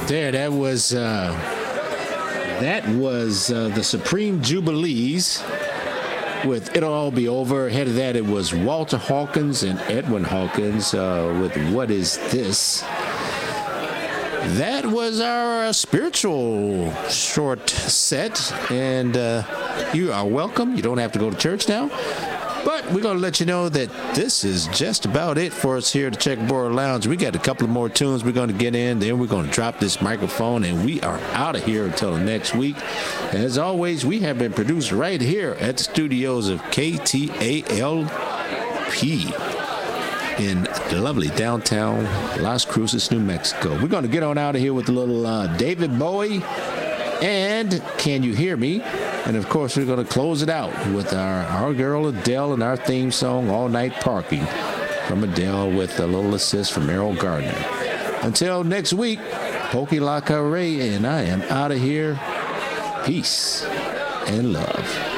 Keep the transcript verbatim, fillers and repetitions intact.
there, that was uh, that was uh, the Supreme Jubilees with It'll All Be Over. Ahead of that, it was Walter Hawkins and Edwin Hawkins uh, with What Is This? That was our uh, spiritual short set, and uh, you are welcome. You don't have to go to church now. But we're going to let you know that this is just about it for us here at the Checkerboard Lounge. We got a couple of more tunes we're going to get in. Then we're going to drop this microphone, and we are out of here until next week. As always, we have been produced right here at the studios of K T A L P in lovely downtown Las Cruces, New Mexico. We're going to get on out of here with a little uh, David Bowie and Can You Hear Me? And, of course, we're going to close it out with our, our girl Adele and our theme song, All Night Parking, from Adele with a little assist from Errol Gardner. Until next week, Pokey La Carre, and I am out of here. Peace and love.